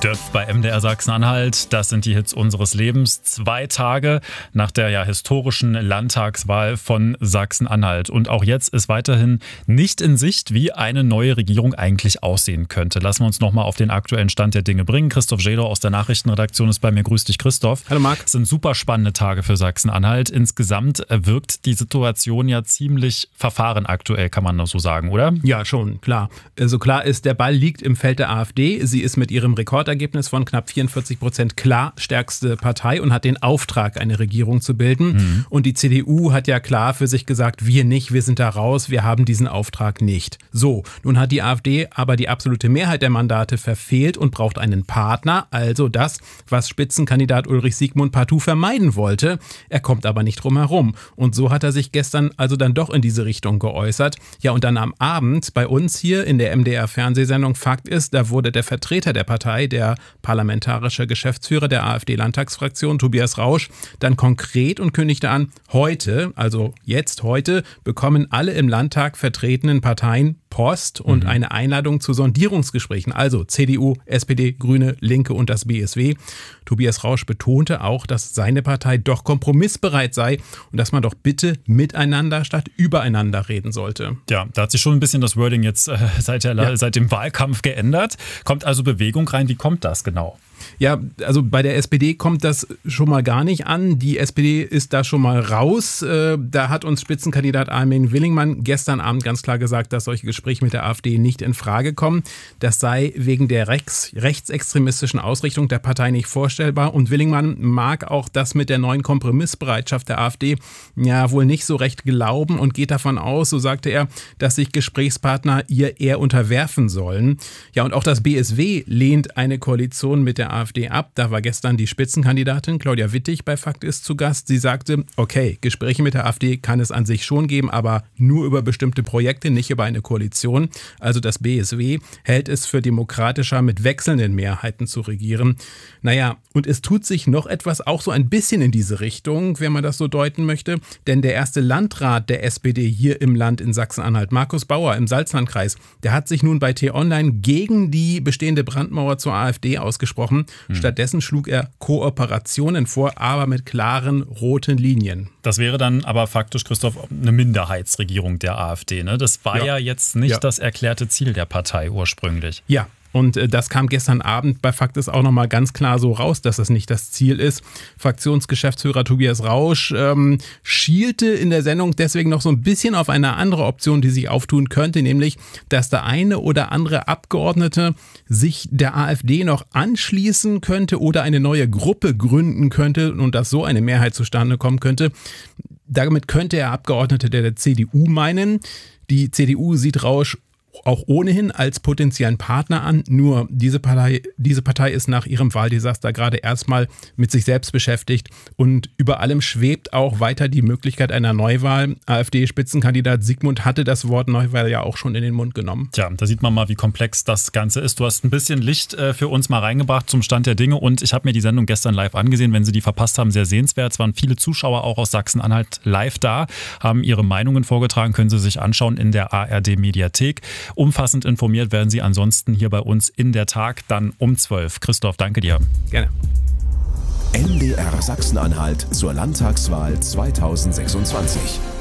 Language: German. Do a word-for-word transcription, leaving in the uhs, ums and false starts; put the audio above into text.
Döff bei M D R Sachsen-Anhalt, das sind die Hits unseres Lebens. Zwei Tage nach der ja historischen Landtagswahl von Sachsen-Anhalt. Und auch jetzt ist weiterhin nicht in Sicht, wie eine neue Regierung eigentlich aussehen könnte. Lassen wir uns nochmal auf den aktuellen Stand der Dinge bringen. Christoph Schäder aus der Nachrichtenredaktion ist bei mir. Grüß dich, Christoph. Hallo Marc. Es sind super spannende Tage für Sachsen-Anhalt. Insgesamt wirkt die Situation ja ziemlich verfahren aktuell, kann man noch so sagen, oder? Ja, schon, klar. Also klar ist, der Ball liegt im Feld der AfD. Sie ist mit ihrem Rekordergebnis von knapp vierundvierzig Prozent klar stärkste Partei und hat den Auftrag, eine Regierung zu bilden. Mhm. Und die C D U hat ja klar für sich gesagt, wir nicht, wir sind da raus, wir haben diesen Auftrag nicht. So, nun hat die AfD aber die absolute Mehrheit der Mandate verfehlt und braucht einen Partner, also das, was Spitzenkandidat Ulrich Siegmund partout vermeiden wollte. Er kommt aber nicht drum herum. Und so hat er sich gestern also dann doch in diese Richtung geäußert. Ja, und dann am Abend bei uns hier in der M D R-Fernsehsendung Fakt ist, da wurde der Vertreter der Partei, der parlamentarische Geschäftsführer der AfD-Landtagsfraktion, Tobias Rausch, dann konkret und kündigte an, heute, also jetzt heute, bekommen alle im Landtag vertretenen Parteien Post und mhm. eine Einladung zu Sondierungsgesprächen, also C D U, S P D, Grüne, Linke und das B S W. Tobias Rausch betonte auch, dass seine Partei doch kompromissbereit sei und dass man doch bitte miteinander statt übereinander reden sollte. Ja, da hat sich schon ein bisschen das Wording jetzt äh, seit, der, ja. seit dem Wahlkampf geändert. Kommt also Bewegung rein? Wie kommt das genau? Ja, also bei der S P D kommt das schon mal gar nicht an. Die S P D ist da schon mal raus. Da hat uns Spitzenkandidat Armin Willingmann gestern Abend ganz klar gesagt, dass solche Gespräche mit der AfD nicht in Frage kommen. Das sei wegen der rechts, rechtsextremistischen Ausrichtung der Partei nicht vorstellbar. Und Willingmann mag auch das mit der neuen Kompromissbereitschaft der AfD ja wohl nicht so recht glauben und geht davon aus, so sagte er, dass sich Gesprächspartner ihr eher unterwerfen sollen. Ja, und auch das B S W lehnt eine Koalition mit der AfD ab. Da war gestern die Spitzenkandidatin Claudia Wittig bei Fakt ist zu Gast. Sie sagte, okay, Gespräche mit der AfD kann es an sich schon geben, aber nur über bestimmte Projekte, nicht über eine Koalition. Also das B S W hält es für demokratischer, mit wechselnden Mehrheiten zu regieren. Naja, und es tut sich noch etwas auch so ein bisschen in diese Richtung, wenn man das so deuten möchte, denn der erste Landrat der S P D hier im Land in Sachsen-Anhalt, Markus Bauer im Salzlandkreis, der hat sich nun bei T-Online gegen die bestehende Brandmauer zur AfD ausgesprochen. Hm. Stattdessen schlug er Kooperationen vor, aber mit klaren roten Linien. Das wäre dann aber faktisch, Christoph, eine Minderheitsregierung der AfD. Ne? Das war ja, ja jetzt nicht ja. das erklärte Ziel der Partei ursprünglich. Ja. Und das kam gestern Abend bei Fakt ist auch nochmal ganz klar so raus, dass das nicht das Ziel ist. Fraktionsgeschäftsführer Tobias Rausch ähm, schielte in der Sendung deswegen noch so ein bisschen auf eine andere Option, die sich auftun könnte, nämlich, dass der eine oder andere Abgeordnete sich der AfD noch anschließen könnte oder eine neue Gruppe gründen könnte und dass so eine Mehrheit zustande kommen könnte. Damit könnte er Abgeordnete der C D U meinen. Die C D U sieht Rausch auch ohnehin als potenziellen Partner an. Nur diese Partei, diese Partei ist nach ihrem Wahldesaster gerade erstmal mit sich selbst beschäftigt und über allem schwebt auch weiter die Möglichkeit einer Neuwahl. AfD-Spitzenkandidat Siegmund hatte das Wort Neuwahl ja auch schon in den Mund genommen. Tja, da sieht man mal, wie komplex das Ganze ist. Du hast ein bisschen Licht äh, für uns mal reingebracht zum Stand der Dinge und ich habe mir die Sendung gestern live angesehen. Wenn Sie die verpasst haben, sehr sehenswert. Es waren viele Zuschauer auch aus Sachsen-Anhalt live da, haben ihre Meinungen vorgetragen, können Sie sich anschauen in der A R D-Mediathek. Umfassend informiert werden Sie ansonsten hier bei uns in der Tag, dann um zwölf. Christoph, danke dir. Gerne. M D R Sachsen-Anhalt zur Landtagswahl zweitausendsechsundzwanzig.